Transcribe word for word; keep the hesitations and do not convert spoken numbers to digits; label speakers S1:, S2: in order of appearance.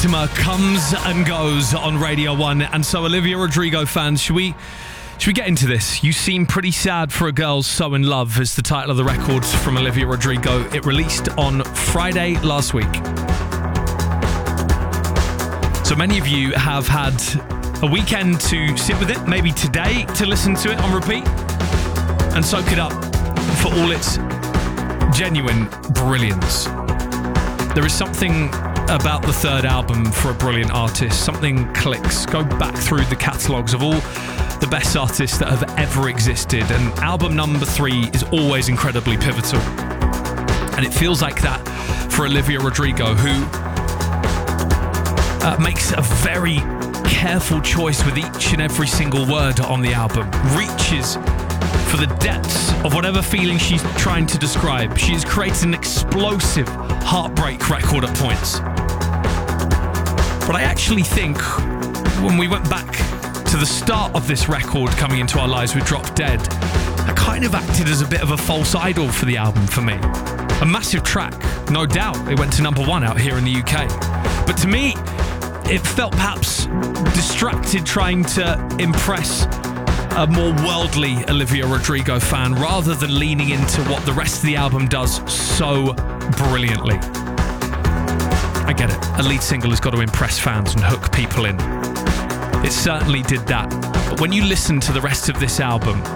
S1: Ultima comes and goes on Radio one. And so, Olivia Rodrigo fans, should we should we get into this? You Seem Pretty Sad for a Girl So in Love is the title of the record from Olivia Rodrigo. It released on Friday last week. So many of you have had a weekend to sit with it, maybe today to listen to it on repeat and soak it up for all its genuine brilliance. There is something about the third album for a brilliant artist. Something clicks. Go back through the catalogues of all the best artists that have ever existed, and album number three is always incredibly pivotal. And it feels like that for Olivia Rodrigo, who uh, makes a very careful choice with each and every single word on the album, reaches for the depths of whatever feeling she's trying to describe. She has created an explosive heartbreak record at points. But I actually think when we went back to the start of this record coming into our lives with Drop Dead, that kind of acted as a bit of a false idol for the album for me. A massive track, no doubt. It went to number one out here in the U K. But to me, it felt perhaps distracted trying to impress a more worldly Olivia Rodrigo fan rather than leaning into what the rest of the album does so brilliantly. I get it. A lead single has got to impress fans and hook people in. It certainly did that. But when you listen to the rest of this album,